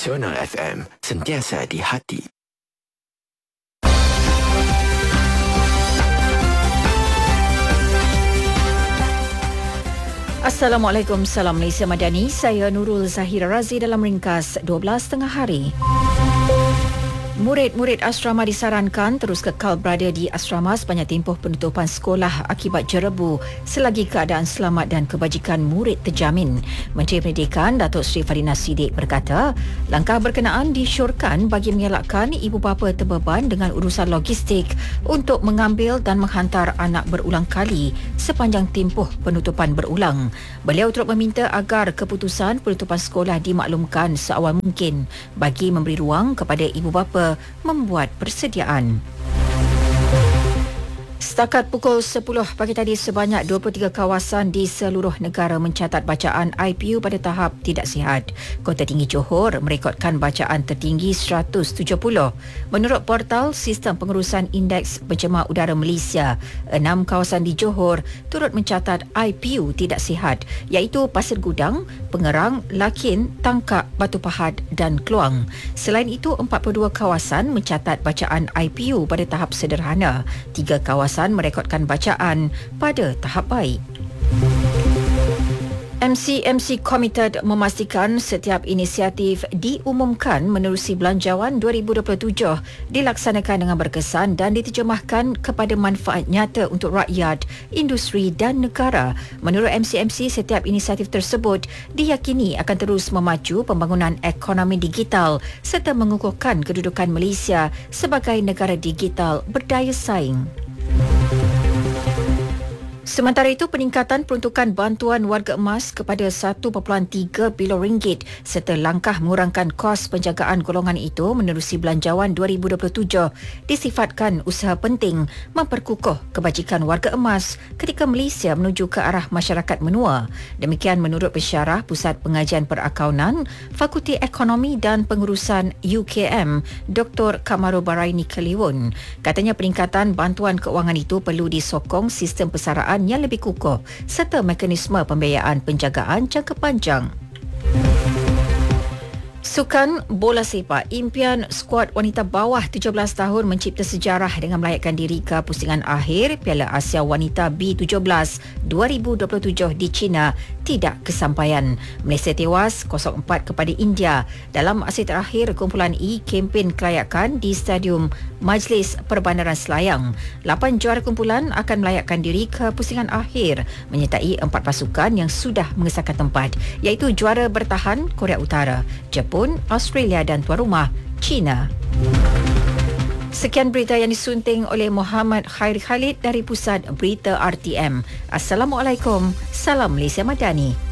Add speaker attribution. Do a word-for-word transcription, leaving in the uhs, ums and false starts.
Speaker 1: Nasional F M, sentiasa di hati.
Speaker 2: Assalamualaikum, salam Malaysia Madani. Saya Nurul Zahira Razi dalam ringkas dua belas tengah hari. Murid-murid asrama disarankan terus kekal berada di asrama sepanjang tempoh penutupan sekolah akibat jerebu selagi keadaan selamat dan kebajikan murid terjamin. Menteri Pendidikan Datuk Seri Fadina Siddiq berkata, langkah berkenaan disyorkan bagi mengelakkan ibu bapa terbeban dengan urusan logistik untuk mengambil dan menghantar anak berulang kali sepanjang tempoh penutupan berulang. Beliau turut meminta agar keputusan penutupan sekolah dimaklumkan seawal mungkin bagi memberi ruang kepada ibu bapa membuat persediaan. Setakat pukul sepuluh pagi tadi, sebanyak dua puluh tiga kawasan di seluruh negara mencatat bacaan I P U pada tahap tidak sihat. Kota Tinggi Johor merekodkan bacaan tertinggi seratus tujuh puluh. Menurut portal Sistem Pengurusan Indeks Pencemar Udara Malaysia, enam kawasan di Johor turut mencatat I P U tidak sihat, iaitu Pasir Gudang, Pengerang, Lakin, Tangkak, Batu Pahat dan Kluang. Selain itu, empat puluh dua kawasan mencatat bacaan I P U pada tahap sederhana. Tiga kawasan merekodkan bacaan pada tahap baik. M C M C Committed memastikan setiap inisiatif diumumkan menerusi Belanjawan dua ribu dua puluh tujuh dilaksanakan dengan berkesan dan diterjemahkan kepada manfaat nyata untuk rakyat, industri dan negara. Menurut M C M C, setiap inisiatif tersebut diyakini akan terus memacu pembangunan ekonomi digital serta mengukuhkan kedudukan Malaysia sebagai negara digital berdaya saing. Sementara itu, peningkatan peruntukan bantuan warga emas kepada satu perpuluhan tiga bilion ringgit serta langkah mengurangkan kos penjagaan golongan itu menerusi Belanjawan dua ribu dua puluh tujuh disifatkan usaha penting memperkukuh kebajikan warga emas ketika Malaysia menuju ke arah masyarakat menua. Demikian menurut pensyarah Pusat Pengajian Perakaunan, Fakulti Ekonomi dan Pengurusan U K M, Doktor Kamaru Baraini Kliwon. Katanya peningkatan bantuan keuangan itu perlu disokong sistem persaraan yang lebih kukuh serta mekanisme pembiayaan penjagaan jangka panjang. Sukan bola sepak, impian skuad wanita bawah tujuh belas tahun mencipta sejarah dengan melayakkan diri ke pusingan akhir Piala Asia Wanita B tujuh belas dua ribu dua puluh tujuh di China tidak kesampaian. Malaysia tewas kosong empat kepada India dalam aksi terakhir kumpulan E kempen kelayakan di Stadium Majlis Perbandaran Selayang. Lapan juara kumpulan akan melayakkan diri ke pusingan akhir menyertai empat pasukan yang sudah mengesahkan tempat, iaitu juara bertahan Korea Utara, Jepun, Australia dan tuan rumah China. Sekian berita yang disunting oleh Muhammad Khairi Khalid dari Pusat Berita R T M. Assalamualaikum, salam Malaysia Madani.